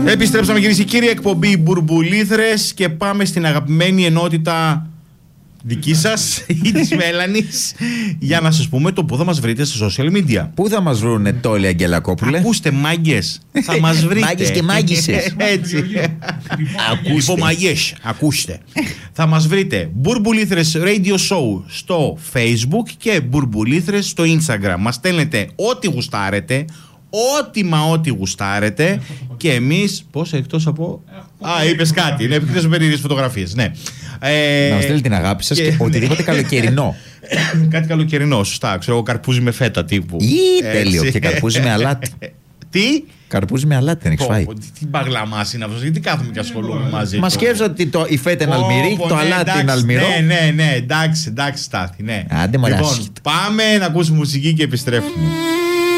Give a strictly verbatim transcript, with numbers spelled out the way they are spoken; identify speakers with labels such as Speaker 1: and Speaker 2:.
Speaker 1: Επιστρέψαμε κυρίες και κύριοι, εκπομπή Μπουρμπουλήθρες και πάμε στην αγαπημένη ενότητα δική σας ή της Μέλανης για να σας πούμε το πού θα μας βρείτε στα social media.
Speaker 2: Πού θα μας βρούνε Τόλη Αγγελακόπουλε?
Speaker 1: Ακούστε μάγκες, θα μας βρείτε.
Speaker 2: Μάγκες και μάγκησες.
Speaker 1: Έτσι. Υπομαγιές, ακούστε. Θα μας βρείτε Μπουρμπουλήθρες Radio Show στο Facebook και Μπουρμπουλήθρες στο Instagram. Μας στέλνετε ό,τι γουστάρετε, ό,τι μα ό,τι γουστάρετε και εμείς, πώς εκτός από... Α, είπες κάτι, είναι εκτός από περίεργες φωτογραφίες, ναι.
Speaker 2: Ε, να στέλνει την αγάπη σας και, και οτιδήποτε καλοκαιρινό.
Speaker 1: Κάτι καλοκαιρινό, σωστά, ξέρω εγώ, καρπούζι με φέτα τύπου.
Speaker 2: Ή τέλειο, και καρπούζι με αλάτι.
Speaker 1: Τι?
Speaker 2: Καρπούζι με αλάτι δεν έχεις φάει?
Speaker 1: Τι μπαγλαμάς είναι αυτός, γιατί κάθομαι και ασχολούμαι μαζί.
Speaker 2: Μα σκέφτομαι ότι το, η φέτα είναι αλμυρή, το αλάτι είναι αλμυρό.
Speaker 1: Ναι, ναι, ναι, εντάξει, εντάξει, Στάθη, ναι.
Speaker 2: Άντε μωρά.
Speaker 1: Λοιπόν, πάμε να ακούσουμε μουσική και επιστρέφουμε.